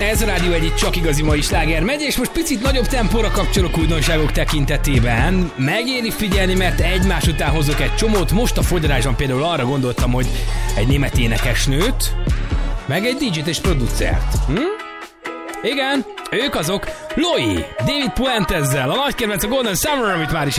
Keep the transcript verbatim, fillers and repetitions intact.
Ez a Rádió Egy csak igazi mai sláger megy, és most picit nagyobb tempóra kapcsolok újdonságok tekintetében. Megéri figyelni, mert egymás után hozok egy csomót. Most a fogyarásban például arra gondoltam, hogy egy német énekesnőt, meg egy dé dzsét és producert. Hm? Igen, ők azok Loi, David Puentezzel, a nagy kedvenc a Golden Summer, amit már is